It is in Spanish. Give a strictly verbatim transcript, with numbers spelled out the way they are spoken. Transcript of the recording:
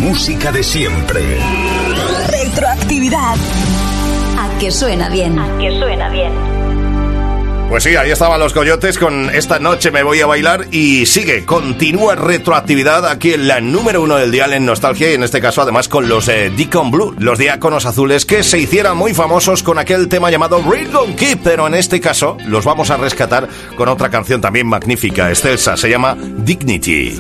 música de siempre. Retroactividad. A que suena bien. A que suena bien. Pues sí, ahí estaban los Coyotes con Esta noche me voy a bailar y sigue, continúa Retroactividad aquí en la número uno del dial en Nostalgia y en este caso además con los eh, Deacon Blue, los Diáconos Azules que se hicieran muy famosos con aquel tema llamado Rhythm Keep, pero en este caso los vamos a rescatar con otra canción también magnífica, excelsa, se llama Dignity.